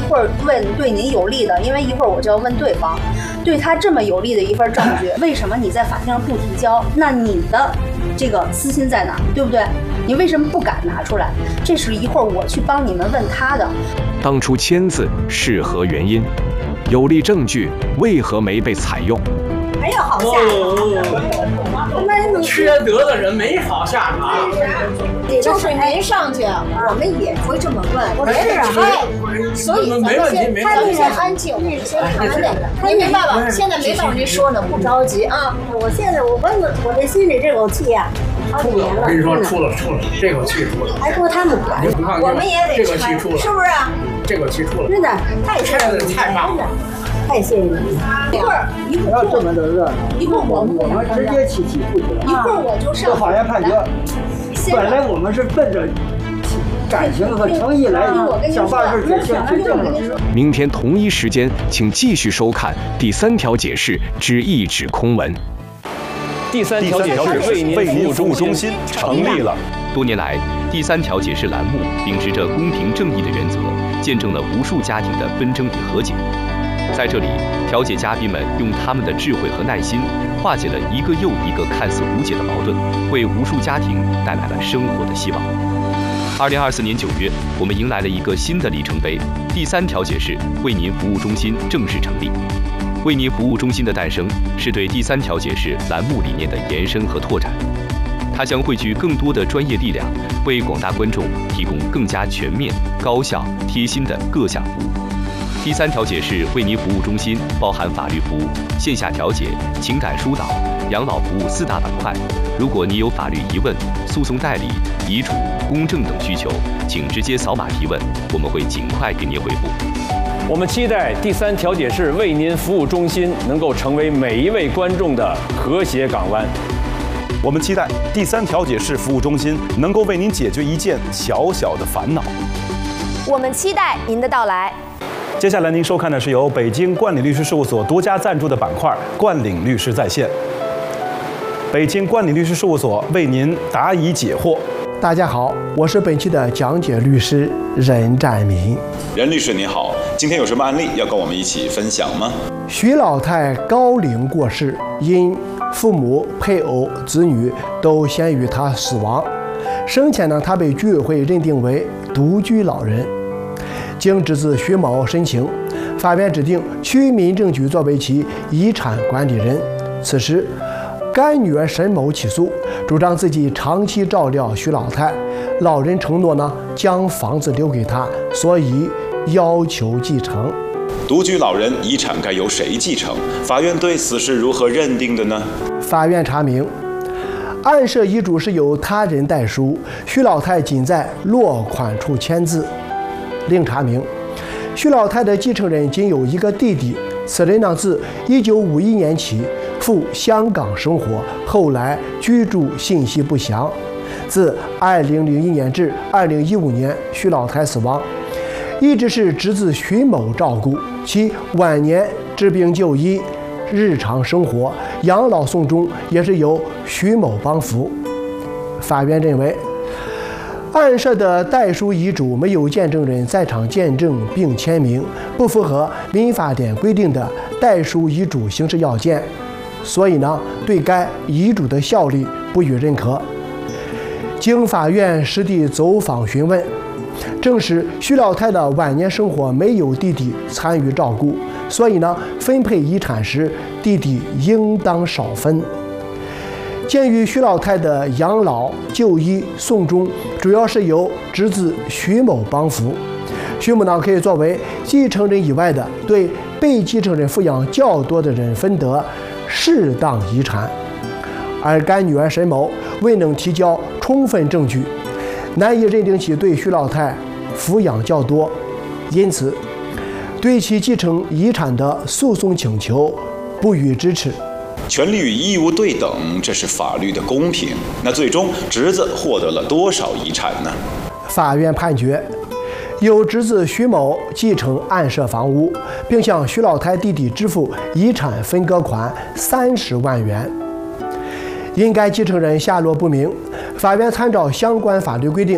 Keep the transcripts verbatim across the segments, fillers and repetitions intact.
会儿问对您有利的，因为一会儿我就要问对方，对他这么有利的一份证据，为什么你在法庭上不提交？那你的这个私心在哪，对不对？你为什么不敢拿出来？这是一会儿我去帮你们问他的。 当初签字是何原因？有力证据为何没被采用？ 哎呀，好下场！ 缺德的人没好下场。 就是您上去，我们也会这么问。不是啊，所以咱们先，他们先安静，先谈谈。您明白吧？现在没到您说呢，不着急啊。 我现在我问问，我这心里这口气呀， 出了，我跟你说，出了出了，这口气出了。 还说他们管， 我们也得这口气出了， 是不是？ 这口气出了， 真的太拆的太棒了。 太谢谢你！ 一会儿一会儿这么的热闹， 一会儿我我们直接起起诉去了。 一会儿我就上法院判决。本来我们是奔着感情和诚意来想办事解决举证的。 明天同一时间，请继续收看第三条解释之一纸空文。 第三条解释为您服务中心成立了。 多年来，第三条解释栏目秉持着公平正义的原则，见证了无数家庭的纷争与和解。在这里，调解嘉宾们用他们的智慧和耐心，化解了一个又一个看似无解的矛盾，为无数家庭带来了生活的希望。二零二四年九月，我们迎来了一个新的里程碑，第三调解室为您服务中心正式成立。为您服务中心的诞生，是对第三调解室栏目理念的延伸和拓展。它将汇聚更多的专业力量，为广大观众提供更加全面、高效、贴心的各项服务。第三调解室为您服务中心包含法律服务、线下调解、情感疏导、养老服务四大板块。如果你有法律疑问、诉讼代理、遗嘱、公证等需求，请直接扫码提问，我们会尽快给您回复。 我们期待第三调解室为您服务中心能够成为每一位观众的和谐港湾。 我们期待第三调解室服务中心能够为您解决一件小小的烦恼。 我们期待您的到来。 接下来您收看的是由北京冠领律师事务所独家赞助的板块“冠领律师在线”。北京冠领律师事务所为您答疑解惑。 大家好，我是本期的讲解律师任占民。 任律师您好，今天有什么案例要跟我们一起分享吗？ 徐老太高龄过世，因父母、配偶、子女都先于她死亡，生前呢，她被居委会认定为独居老人。经侄子徐某申请，法院指定区民政局作为其遗产管理人。此时，该女儿沈某起诉，主张自己长期照料徐老太，老人承诺呢将房子留给她，所以要求继承。 独居老人遗产该由谁继承？法院对此是如何认定的呢？ 法院查明，案涉遗嘱是由他人代书，徐老太仅在落款处签字。另查明，徐老太的继承人仅有一个弟弟，此人呢自一九五一年起赴香港生活，后来居住信息不详。自二零零一年至二零一五年，徐老太死亡，一直是侄子徐某照顾，其晚年治病就医、日常生活、养老送终也是由徐某帮扶。法院认为，案涉的代书遗嘱没有见证人在场见证并签名，不符合民法典规定的代书遗嘱形式要件，所以呢，对该遗嘱的效力不予认可。经法院实地走访询问，证实徐老太的晚年生活没有弟弟参与照顾，所以呢，分配遗产时弟弟应当少分。鉴于徐老太的养老、就医、送终主要是由侄子徐某帮扶，徐某呢可以作为继承人以外的对被继承人抚养较多的人分得适当遗产，而该女儿沈某未能提交充分证据，难以认定其对徐老太抚养较多，因此对其继承遗产的诉讼请求不予支持。 权利与义务对等，这是法律的公平。那最终侄子获得了多少遗产呢？ 法院判决，由侄子徐某继承案涉房屋，并向徐老太弟弟支付遗产分割款三十万元。因该继承人下落不明，法院参照相关法律规定，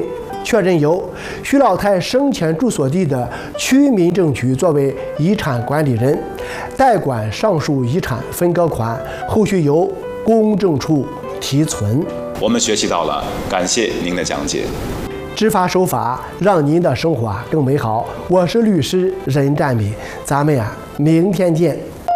确认由徐老太生前住所地的区民政局作为遗产管理人，代管上述遗产分割款，后续由公证处提存。 我们学习到了，感谢您的讲解。 知法守法，让您的生活啊更美好。我是律师任占敏，咱们呀明天见。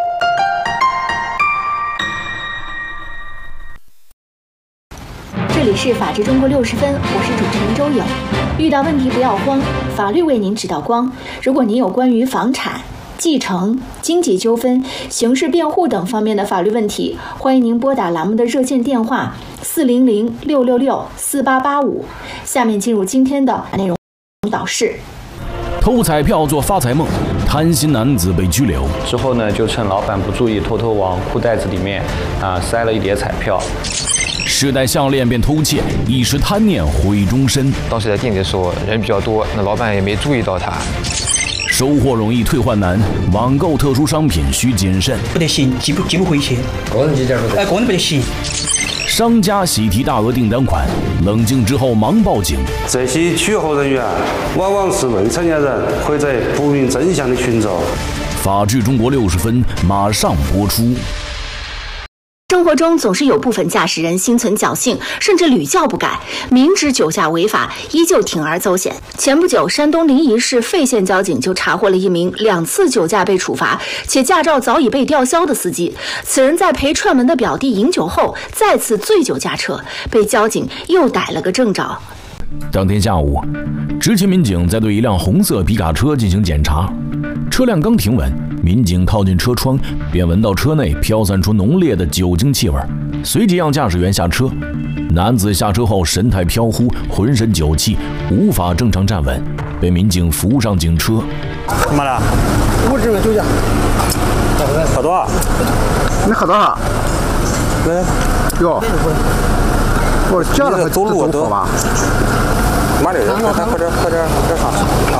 这里是法治中国六十分，我是主持人周颖。遇到问题不要慌，法律为您指导光。如果您有关于房产、继承、经济纠纷、刑事辩护等方面的法律问题，欢迎您拨打栏目的热线电话四零零六六六四八八五。下面进入今天的内容导视。 偷彩票做发财梦，贪心男子被拘留之后呢，就趁老板不注意，偷偷往裤袋子里面啊塞了一叠彩票。 试戴项链变偷窃，一时贪念毁终身。 当时在店里的时候人比较多，那老板也没注意到他。 收获容易退换难，网购特殊商品需谨慎。 不得行，寄不寄不回去。个人计件不得。哎，个人不得行。 商家喜提大额订单款，冷静之后忙报警。 这些取货人员往往是未成年人或者不明真相的群众。 法治中国六十分马上播出。 生活中总是有部分驾驶人心存侥幸，甚至屡教不改，明知酒驾违法，依旧铤而走险。前不久，山东临沂市费县交警就查获了一名两次酒驾被处罚，且驾照早已被吊销的司机。此人在陪串门的表弟饮酒后，再次醉酒驾车，被交警又逮了个正着。 当天下午，执勤民警在对一辆红色皮卡车进行检查，车辆刚停稳，民警靠近车窗，便闻到车内飘散出浓烈的酒精气味，随即让驾驶员下车。男子下车后神态飘忽，浑身酒气，无法正常站稳，被民警扶上警车。 怎么了？ 我这个酒驾。 喝多少？ 你喝多少？ 对。 哟。我叫了走路走吧。慢点，咱喝点喝点喝点啥啊？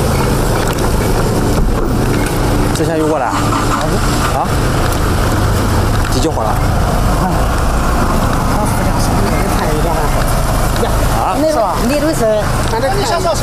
之前有过来啊？几酒喝了？ 啊？是吧？你都是，反正你上车。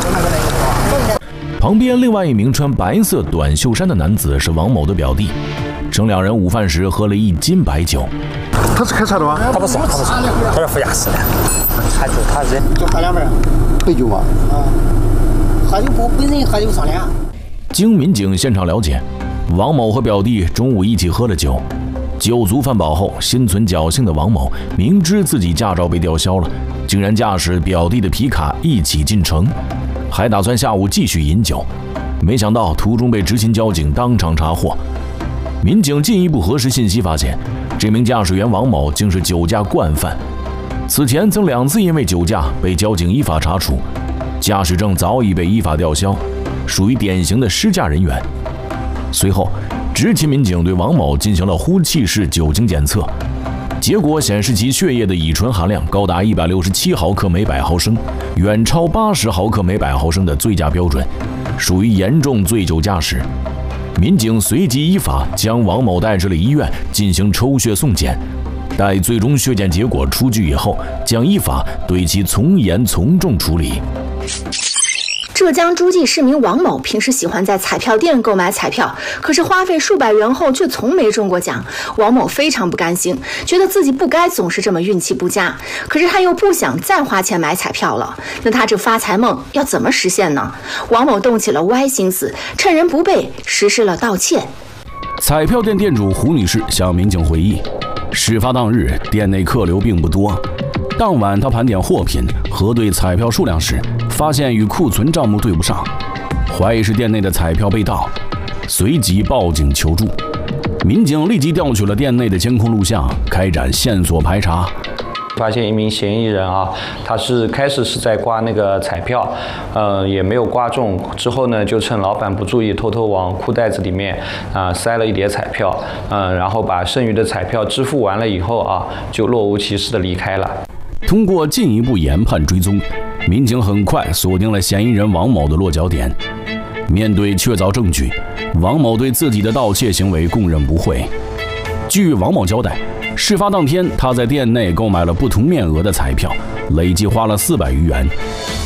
旁边另外一名穿白色短袖衫的男子是王某的表弟，称两人午饭时喝了一斤白酒。 他是开车的吗？他不是，他不是，他是副驾驶的。他就他是就喝两杯，喝酒嘛。啊，喝酒不本人喝酒商量。 经民警现场了解，王某和表弟中午一起喝了酒，酒足饭饱后，心存侥幸的王某明知自己驾照被吊销了，竟然驾驶表弟的皮卡一起进城，还打算下午继续饮酒。没想到途中被执勤交警当场查获。民警进一步核实信息，发现这名驾驶员王某竟是酒驾惯犯，此前曾两次因为酒驾被交警依法查处，驾驶证早已被依法吊销，属于典型的失驾人员。随后，执勤民警对王某进行了呼气式酒精检测，结果显示其血液的乙醇含量高达一百六十七毫克每百毫升，远超八十毫克每百毫升的醉驾标准，属于严重醉酒驾驶。民警随即依法将王某带至了医院进行抽血送检，待最终血检结果出具以后，将依法对其从严从重处理。 浙江诸暨市民王某平时喜欢在彩票店购买彩票，可是花费数百元后却从没中过奖。王某非常不甘心，觉得自己不该总是这么运气不佳，可是他又不想再花钱买彩票了。那他这发财梦要怎么实现呢？王某动起了歪心思，趁人不备实施了盗窃。 彩票店店主胡女士向民警回忆，事发当日店内客流并不多，当晚她盘点货品，核对彩票数量时，发现与库存账目对不上，怀疑是店内的彩票被盗，随即报警求助。民警立即调取了店内的监控录像，开展线索排查。 发现一名嫌疑人啊，他是开始是在刮那个彩票，呃，也没有刮中。之后呢，就趁老板不注意，偷偷往裤袋子里面啊、呃、塞了一叠彩票，嗯、呃，然后把剩余的彩票支付完了以后啊，就若无其事的离开了。 通过进一步研判追踪，民警很快锁定了嫌疑人王某的落脚点。面对确凿证据，王某对自己的盗窃行为供认不讳。据王某交代，事发当天他在店内购买了不同面额的彩票，累计花了四百余元。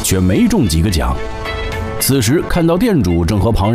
却没中几个奖。此时看到店主正和旁